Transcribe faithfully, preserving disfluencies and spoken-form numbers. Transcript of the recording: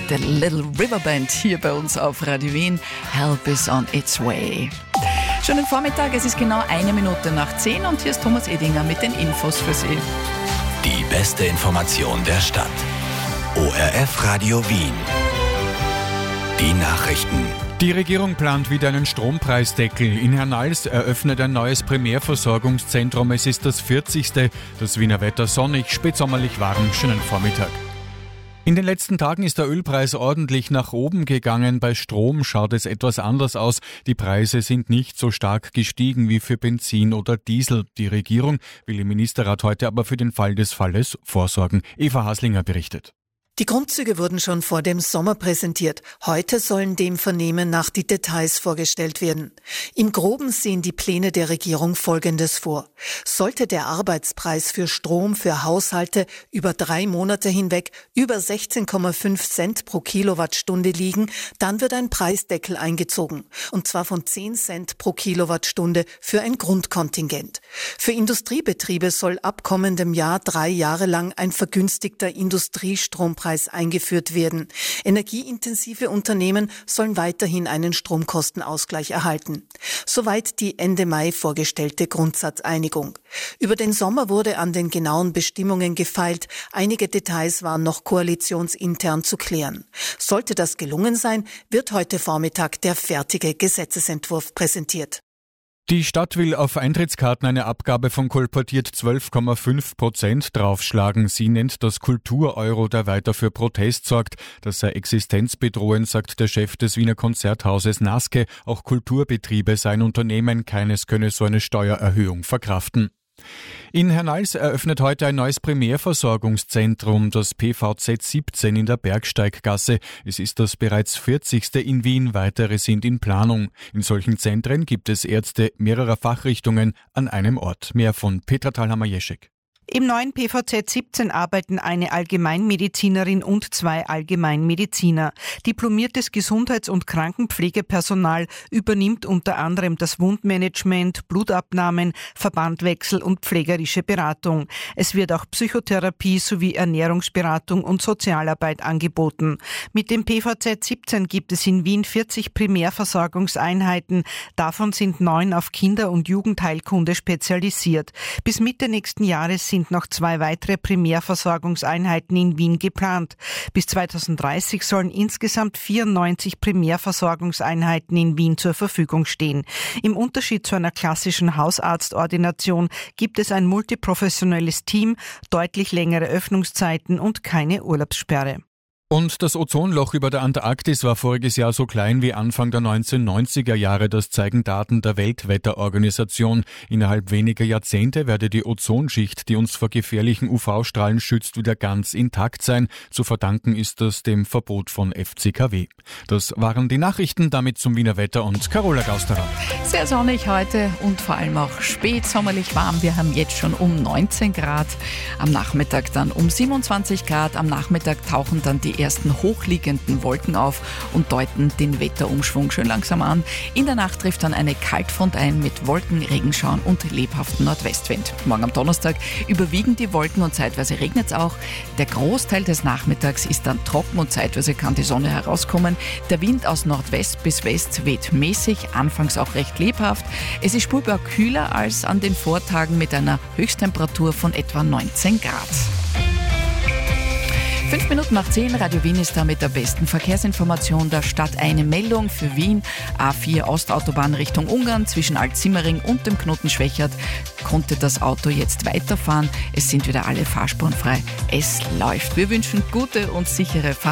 The Little River Band hier bei uns auf Radio Wien. Help is on its way. Schönen Vormittag, es ist genau eine Minute nach zehn und hier ist Thomas Edinger mit den Infos für Sie. Die beste Information der Stadt. O R F Radio Wien. Die Nachrichten. Die Regierung plant wieder einen Strompreisdeckel. In Hernals eröffnet ein neues Primärversorgungszentrum. Es ist das vierzigste. Das Wiener Wetter sonnig, spätsommerlich warm. Schönen Vormittag. In den letzten Tagen ist der Ölpreis ordentlich nach oben gegangen. Bei Strom schaut es etwas anders aus. Die Preise sind nicht so stark gestiegen wie für Benzin oder Diesel. Die Regierung will im Ministerrat heute aber für den Fall des Falles vorsorgen. Eva Haslinger berichtet. Die Grundzüge wurden schon vor dem Sommer präsentiert. Heute sollen dem Vernehmen nach die Details vorgestellt werden. Im Groben sehen die Pläne der Regierung Folgendes vor. Sollte der Arbeitspreis für Strom für Haushalte über drei Monate hinweg über sechzehn Komma fünf Cent pro Kilowattstunde liegen, dann wird ein Preisdeckel eingezogen. Und zwar von zehn Cent pro Kilowattstunde für ein Grundkontingent. Für Industriebetriebe soll ab kommendem Jahr drei Jahre lang ein vergünstigter Industriestrompreis eingeführt werden. Energieintensive Unternehmen sollen weiterhin einen Stromkostenausgleich erhalten. Soweit die Ende Mai vorgestellte Grundsatzeinigung. Über den Sommer wurde an den genauen Bestimmungen gefeilt. Einige Details waren noch koalitionsintern zu klären. Sollte das gelungen sein, wird heute Vormittag der fertige Gesetzesentwurf präsentiert. Die Stadt will auf Eintrittskarten eine Abgabe von kolportiert zwölf Komma fünf Prozent draufschlagen. Sie nennt das Kultur-Euro, der weiter für Protest sorgt. Das sei existenzbedrohend, sagt der Chef des Wiener Konzerthauses Naske. Auch Kulturbetriebe seien Unternehmen, keines könne so eine Steuererhöhung verkraften. In Hernals eröffnet heute ein neues Primärversorgungszentrum, das P V Z siebzehn in der Bergsteiggasse. Es ist das bereits vierzigste in Wien, weitere sind in Planung. In solchen Zentren gibt es Ärzte mehrerer Fachrichtungen an einem Ort. Mehr von Petra Thalhammer-Jeschek. Im neuen P V Z siebzehn arbeiten eine Allgemeinmedizinerin und zwei Allgemeinmediziner. Diplomiertes Gesundheits- und Krankenpflegepersonal übernimmt unter anderem das Wundmanagement, Blutabnahmen, Verbandwechsel und pflegerische Beratung. Es wird auch Psychotherapie sowie Ernährungsberatung und Sozialarbeit angeboten. Mit dem P V Z siebzehn gibt es in Wien vierzig Primärversorgungseinheiten. Davon sind neun auf Kinder- und Jugendheilkunde spezialisiert. Bis Mitte nächsten Jahres sind noch zwei weitere Primärversorgungseinheiten in Wien geplant. Bis zweitausenddreißig sollen insgesamt vierundneunzig Primärversorgungseinheiten in Wien zur Verfügung stehen. Im Unterschied zu einer klassischen Hausarztordination gibt es ein multiprofessionelles Team, deutlich längere Öffnungszeiten und keine Urlaubssperre. Und das Ozonloch über der Antarktis war voriges Jahr so klein wie Anfang der neunzehnhundertneunziger Jahre. Das zeigen Daten der Weltwetterorganisation. Innerhalb weniger Jahrzehnte werde die Ozonschicht, die uns vor gefährlichen U V-Strahlen schützt, wieder ganz intakt sein. Zu verdanken ist das dem Verbot von F C K W. Das waren die Nachrichten, damit zum Wiener Wetter und Carola Gausterer. Sehr sonnig heute und vor allem auch spätsommerlich warm. Wir haben jetzt schon um neunzehn Grad, am Nachmittag dann um siebenundzwanzig Grad. Am Nachmittag tauchen dann die ersten hochliegenden Wolken auf und deuten den Wetterumschwung schön langsam an. In der Nacht trifft dann eine Kaltfront ein mit Wolken, Regenschauern und lebhaftem Nordwestwind. Morgen am Donnerstag überwiegen die Wolken und zeitweise regnet es auch. Der Großteil des Nachmittags ist dann trocken und zeitweise kann die Sonne herauskommen. Der Wind aus Nordwest bis West weht mäßig, anfangs auch recht lebhaft. Es ist spürbar kühler als an den Vortagen mit einer Höchsttemperatur von etwa neunzehn Grad. Fünf Minuten nach zehn, Radio Wien ist da mit der besten Verkehrsinformation der Stadt. Eine Meldung für Wien. A vier Ostautobahn Richtung Ungarn zwischen Altsimmering und dem Knoten Schwächert konnte das Auto jetzt weiterfahren. Es sind wieder alle Fahrspuren frei. Es läuft. Wir wünschen gute und sichere Fahrt.